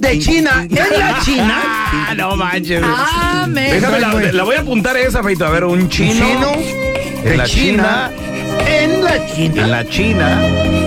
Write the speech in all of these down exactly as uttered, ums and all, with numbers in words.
de China. ¿En la China? Ah, no manches. Ah, me. Déjame, la, la voy a apuntar esa, Feito. A ver, un chino. Un chino en de la China. China. En la China. En la China.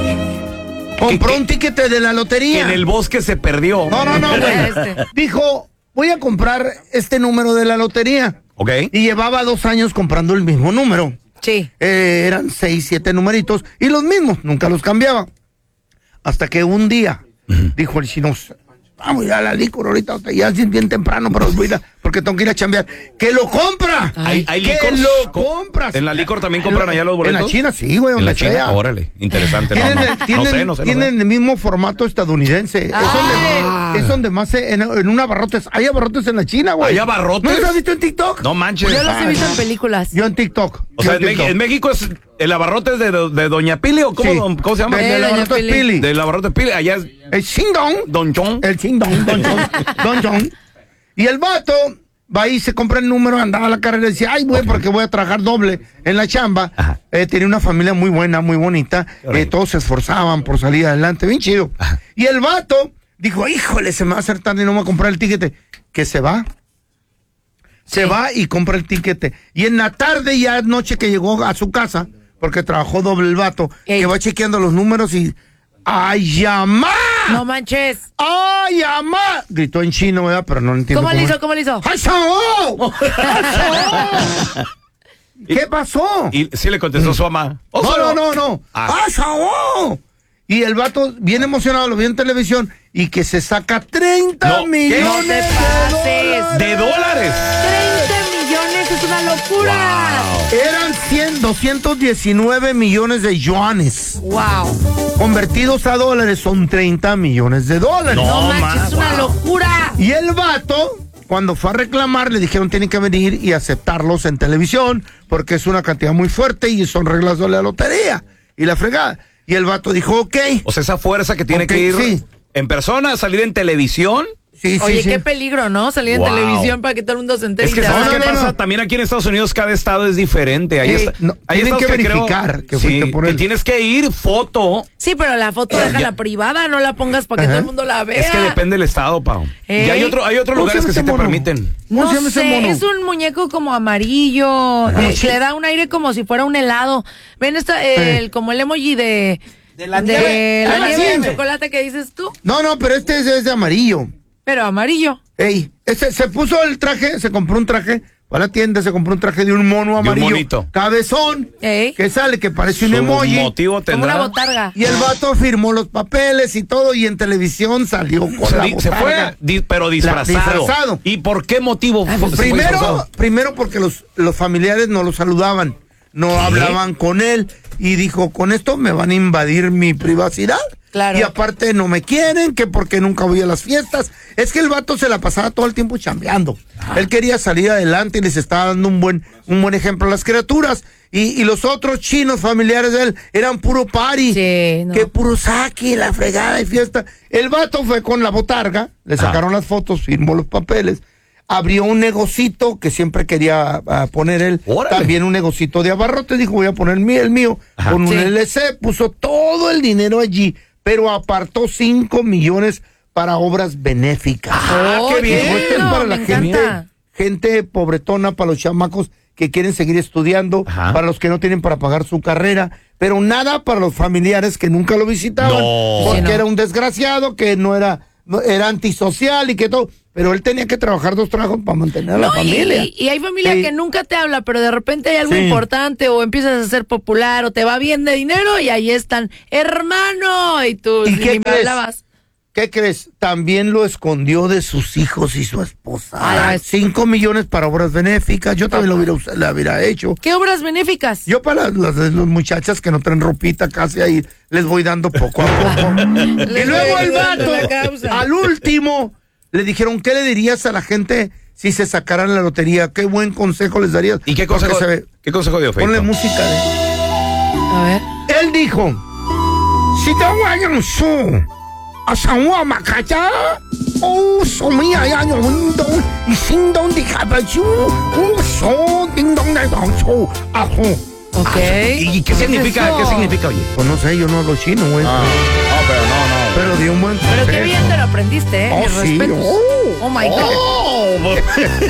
Compró que- un tiquete de la Que lotería. en el bosque se perdió. No, no, no, güey. Este. Dijo, voy a comprar este número de la lotería. Ok. Y llevaba dos años comprando el mismo número. Sí. Eh, eran seis, siete numeritos y los mismos, nunca los cambiaba. Hasta que un día dijo el chino, vamos ya a la licor ahorita, ya es bien temprano, pero voy a ir a- porque tengo que ir a chambear. ¡Que lo compra! ¿Hay, hay ¡Que licor? lo compras! ¿En la licor también compran allá los boletos? En la China sí, güey, En donde la China, sea. órale, interesante. No, Tienen, no, el, no tienen, sé, no sé. no tienen sé. el mismo formato estadounidense. Es donde, es donde más se, en, en un abarrotes. Hay abarrotes en la China, güey. ¿Hay abarrotes? ¿No los has visto en TikTok? No manches. Yo los he visto en películas. Yo en TikTok. O Yo sea, en en, Mex- TikTok. en México es el abarrote de, de Doña Pili o cómo, Sí. ¿cómo se llama? De, de Eh, la Doña abarrotes Pili. Pili. Del abarrote Pili. Allá es El chingón. Don Chon. El chingón, don Chon. Don Chon. Y el vato va y se compra el número, andaba a la carrera y decía, ay, güey, porque voy a trabajar doble en la chamba. Ajá. Eh, tenía una familia muy buena, muy bonita. Órale. Eh, todos se esforzaban por salir adelante, bien chido. Ajá. Y el vato dijo, híjole, se me va a hacer tarde y no me voy a comprar el tiquete. Que se va. Se Sí. va y compra el tiquete. Y en la tarde, ya noche que llegó a su casa, porque trabajó doble el vato, Ey. que va chequeando los números y... ¡Ay, llama! No manches. ¡Ay, llama! Gritó en chino, ¿verdad? Pero no entiendo. ¿Cómo le hizo? ¿Cómo le hizo? ¡Ay, chao! ¡Ay, chao! ¿Qué pasó? Y sí le contestó su mamá. "Oh, No, soy no, yo". no, no. Ah. ¡Ay, chao! Y el vato, bien emocionado, lo vio en televisión y que se saca treinta No, ¿qué? millones No te de pases. dólares. De dólares. treinta millones es una locura. Eran cien, doscientos diecinueve millones de yuanes. Wow. Convertidos a dólares son treinta millones de dólares. No, No, manches, ma, es una wow. locura. Y el vato, cuando fue a reclamar, le dijeron tienen que venir y aceptarlos en televisión porque es una cantidad muy fuerte y son reglas de la lotería y la fregada. Y el vato dijo, ok. O sea, esa fuerza que tiene Ok, que ir sí. en persona, salir en televisión. Sí, Oye, sí, sí. qué peligro, ¿no? Salir Wow. en televisión para que todo el mundo se entere. Es que y te ¿sabes no, qué no, pasa? no. También aquí en Estados Unidos cada estado es diferente. Ahí Sí, está, no, hay tienen estados que creo- verificar que fuiste sí, por que él. tienes que ir, foto. Sí, pero la foto déjala privada, no la pongas para que Ajá. todo el mundo la vea. Es que depende del estado, Pau. ¿Eh? Y hay otro, hay otros ¿Cómo lugares se que llama sí te ese mono? permiten. ¿Cómo No se llama ese sé, mono? es un muñeco como amarillo, eh, sí. le da un aire como si fuera un helado. Ven esta, eh, el, como el emoji de, De la de nieve. la Ah, nieve sí. de chocolate que dices tú, No, no, pero este es, es de amarillo. pero amarillo. Ey, este, se puso el traje, se compró un traje, fue a la tienda, se compró un traje de un mono amarillo. monito. Cabezón. Ey. Que sale, que parece un Su emoji. motivo Como tendrá. una botarga. Y el vato firmó los papeles y todo, y en televisión salió con O sea, la di- se botarga. fue, di- pero disfrazado. disfrazado. ¿Y por qué motivo fue- se fue Primero, disfrazado? primero porque los, los familiares no lo saludaban, no hablaban con él, y dijo, con esto me van a invadir mi privacidad. Claro. Y aparte no me quieren, que porque nunca voy a las fiestas. Es que el vato se la pasaba todo el tiempo chambeando. Él quería salir adelante y les estaba dando un buen, un buen ejemplo a las criaturas. Y, y los otros chinos familiares de él eran puro party. Sí, no. Que puro saque, la fregada y fiesta. El vato fue con la botarga, le sacaron las fotos, firmó los papeles, abrió un negocito que siempre quería ah, poner él. Órale. También un negocito de abarrotes, dijo voy a poner el mío, el mío Ajá. con un Sí. L C, puso todo el dinero allí, pero apartó cinco millones para obras benéficas. Ah, Oh, qué bien. Dijo, esto es no, para me la gente, encanta. gente pobretona, para los chamacos que quieren seguir estudiando, Ajá. para los que no tienen para pagar su carrera, pero nada para los familiares que nunca lo visitaban, No. porque Sí, no. era un desgraciado, que no era, no- era antisocial y que todo, pero él tenía que trabajar dos trabajos para mantener a la No, y, familia. y- y hay familia Sí. que nunca te habla, pero de repente hay algo Sí. importante o empiezas a ser popular o te va bien de dinero y ahí están, hermano, y tú ¿Y ni qué me crees? hablabas. ¿Qué crees? También lo escondió de sus hijos y su esposa. Ay, ay. Cinco millones para obras benéficas. Yo también lo hubiera, us- la hubiera hecho. ¿Qué obras benéficas? Yo para las, las, las muchachas que no traen ropita casi ahí, les voy dando poco a poco. Y luego el voy dando vato, la causa. al último, le dijeron, ¿qué le dirías a la gente si se sacaran la lotería? ¿Qué buen consejo les darías? ¿Y qué Porque consejo, se ve- qué consejo dio, Feito? Ponle música de... A ver. Él dijo, si te vayan su, a San Juan Macaya, oh, somía ya no un y sin don de caballo, oh, so, ding dong de don so, ajo. Ok. ¿Y qué significa, eso? qué significa, oye? Pues no sé, yo no hablo chino, güey. no, pero no, no. Pero dio un buen Pero qué consejo. bien te lo aprendiste, ¿eh? Oh, Mis sí. respetos. Oh. Oh my God. Oh.